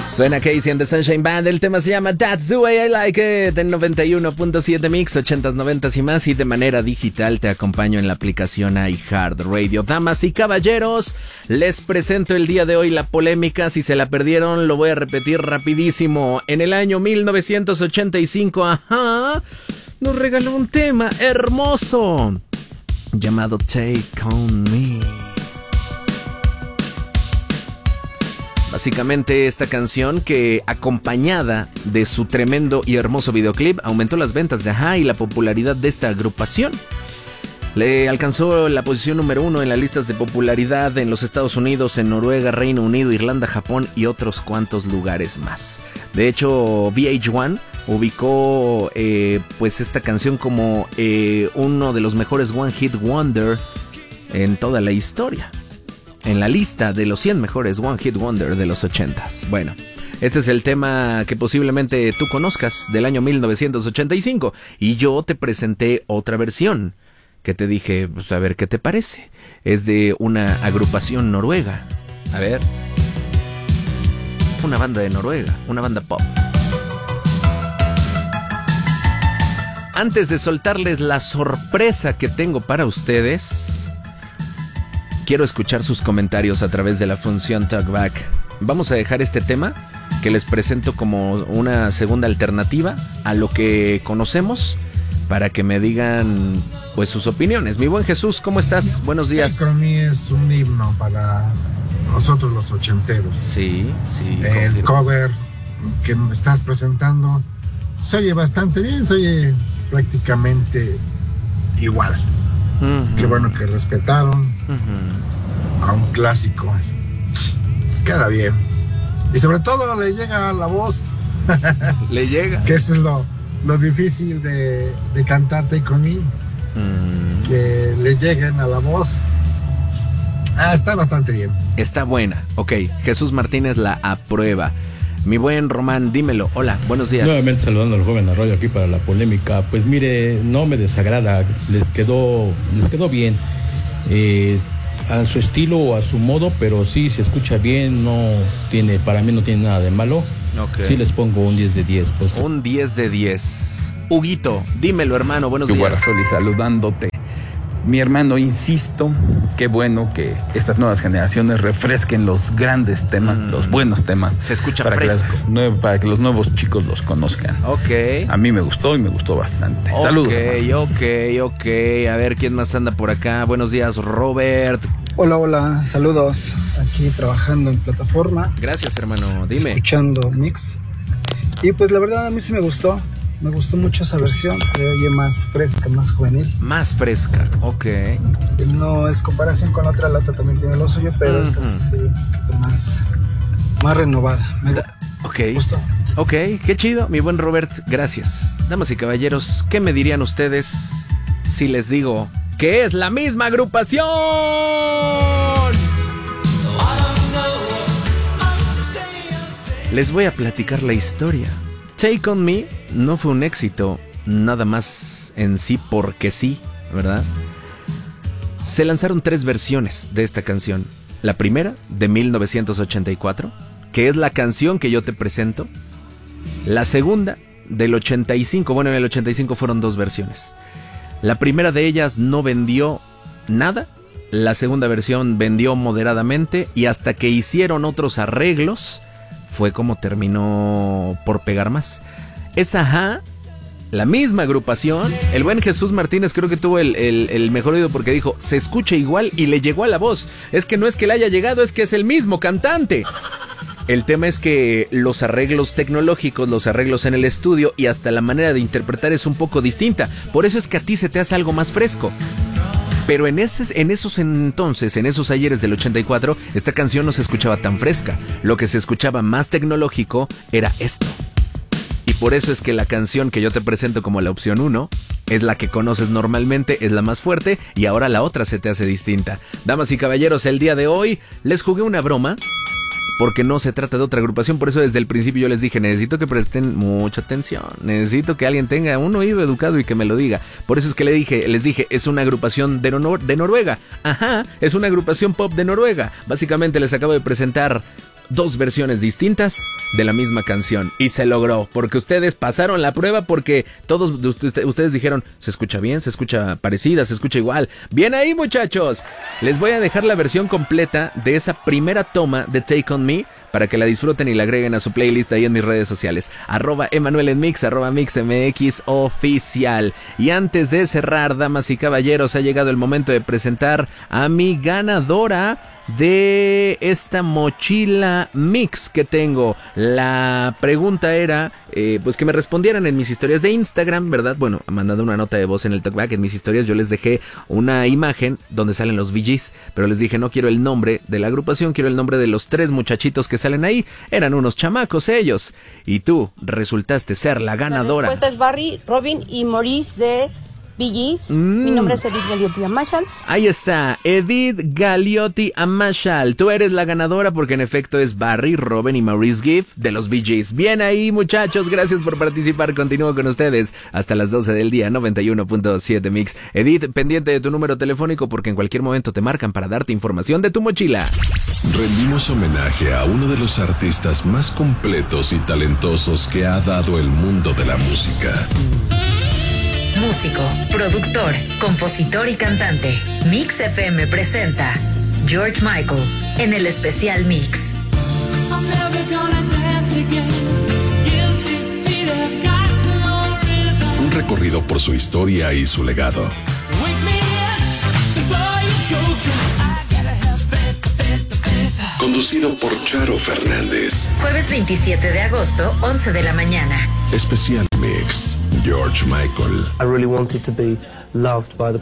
Suena Casey and the Sunshine Band. El tema se llama That's the Way I Like It en 91.7 Mix, 80s, 90s y más. Y de manera digital te acompaño en la aplicación iHeartRadio. Damas y caballeros, les presento el día de hoy la polémica. Si se la perdieron, lo voy a repetir rapidísimo. En el año 1985, nos regaló un tema hermoso llamado Take On Me. Básicamente esta canción que, acompañada de su tremendo y hermoso videoclip, aumentó las ventas de y la popularidad de esta agrupación. Le alcanzó la posición número 1 en las listas de popularidad en los Estados Unidos, en Noruega, Reino Unido, Irlanda, Japón y otros cuantos lugares más. De hecho, VH1 ubicó pues esta canción como uno de los mejores One Hit Wonder en toda la historia, en la lista de los 100 mejores One Hit Wonder de los 80s. Bueno, este es el tema que posiblemente tú conozcas del año 1985. Y yo te presenté otra versión que te dije, pues a ver qué te parece. Es de una agrupación noruega. A ver. Una banda de Noruega, una banda pop. Antes de soltarles la sorpresa que tengo para ustedes, quiero escuchar sus comentarios a través de la función Talkback. Vamos a dejar este tema que les presento como una segunda alternativa a lo que conocemos, para que me digan pues sus opiniones. Mi buen Jesús, ¿cómo estás? Buenos días. Take On Me es un himno para nosotros los ochenteros. Sí. El confirmo. cover que me estás presentando se oye bastante bien, se oye prácticamente igual. Qué bueno que respetaron a un clásico. Pues queda bien. Y sobre todo le llega la voz. Le llega. Que eso es lo difícil de cantar Take On Me. Que le lleguen a la voz. Está bastante bien. Está buena. Ok, Jesús Martínez la aprueba. Mi buen Román, dímelo. Hola, buenos días. Nuevamente saludando al joven Arroyo aquí para la polémica. Pues mire, no me desagrada, les quedó bien, a su estilo o a su modo, pero sí se escucha bien, para mí no tiene nada de malo. Okay. Sí les pongo un 10 de 10. Pues. Un 10 de 10. Huguito, dímelo, hermano, buenos días. Guarzoli, saludándote. Mi hermano, insisto, qué bueno que estas nuevas generaciones refresquen los grandes temas, los buenos temas. Se escucha para fresco. Para que los nuevos chicos los conozcan. Ok. A mí me gustó y me gustó bastante. Saludos. Ok. A ver, ¿quién más anda por acá? Buenos días, Robert. Hola, saludos. Aquí trabajando en plataforma. Gracias, hermano, dime. Escuchando Mix. Y pues la verdad a mí sí me gustó. Me gustó mucho esa versión, se oye más fresca, más juvenil. Más fresca, ok. No es comparación con la otra también tiene lo suyo, pero esta sí se ve un poquito más renovada. Me gustó. Ok, qué chido, mi buen Robert, gracias. Damas y caballeros, ¿qué me dirían ustedes si les digo que es la misma agrupación? Les voy a platicar la historia. Take On Me no fue un éxito nada más en sí porque sí, ¿verdad? Se lanzaron 3 versiones de esta canción. La primera, de 1984, que es la canción que yo te presento. La segunda, del 85. Bueno, en el 85 fueron 2 versiones. La primera de ellas no vendió nada. La segunda versión vendió moderadamente. Y hasta que hicieron otros arreglos, fue como terminó por pegar más. Es la misma agrupación. El buen Jesús Martínez creo que tuvo el mejor oído porque dijo, se escucha igual y le llegó a la voz. Es que no es que le haya llegado, es que es el mismo cantante. El tema es que los arreglos tecnológicos, los arreglos en el estudio y hasta la manera de interpretar es un poco distinta. Por eso es que a ti se te hace algo más fresco. Pero en esos entonces, en esos ayeres del 84, esta canción no se escuchaba tan fresca. Lo que se escuchaba más tecnológico era esto. Y por eso es que la canción que yo te presento como la opción 1 es la que conoces normalmente, es la más fuerte, y ahora la otra se te hace distinta. Damas y caballeros, el día de hoy les jugué una broma, porque no se trata de otra agrupación. Por eso desde el principio yo les dije, necesito que presten mucha atención, necesito que alguien tenga un oído educado y que me lo diga. Por eso es que les dije, es una agrupación de Noruega. Es una agrupación pop de Noruega. Básicamente les acabo de presentar 2 versiones distintas de la misma canción. Y se logró, porque ustedes pasaron la prueba, porque todos ustedes dijeron, se escucha bien, se escucha parecida, se escucha igual. Bien ahí, muchachos. Les voy a dejar la versión completa de esa primera toma de Take On Me, para que la disfruten y la agreguen a su playlist ahí en mis redes sociales. @Emanuel_en_mix, @MixMX oficial. Y antes de cerrar, damas y caballeros, ha llegado el momento de presentar a mi ganadora de esta mochila mix que tengo. La pregunta era, pues que me respondieran en mis historias de Instagram, ¿verdad? Bueno, mandando una nota de voz en el talkback. En mis historias yo les dejé una imagen donde salen los VGs, pero les dije, no quiero el nombre de la agrupación, quiero el nombre de los 3 muchachitos que salen ahí. Eran unos chamacos ellos. Y tú resultaste ser la ganadora. La respuesta es Barry, Robin y Maurice de Bee Gees. Mi nombre es Edith Galeotti Amashal. Ahí está, Edith Galeotti Amashal. Tú eres la ganadora porque en efecto es Barry, Robin y Maurice Gibb de los Bee Gees. Bien ahí, muchachos, gracias por participar. Continúo con ustedes hasta las 12 del día, 91.7 Mix. Edith, pendiente de tu número telefónico porque en cualquier momento te marcan para darte información de tu mochila. Rendimos homenaje a uno de los artistas más completos y talentosos que ha dado el mundo de la música. Músico, productor, compositor y cantante. Mix FM presenta George Michael en el especial Mix. Un recorrido por su historia y su legado. Conducido por Charo Fernández. Jueves 27 de agosto, 11 de la mañana. Especial Mix, George Michael. I really wanted to be loved by the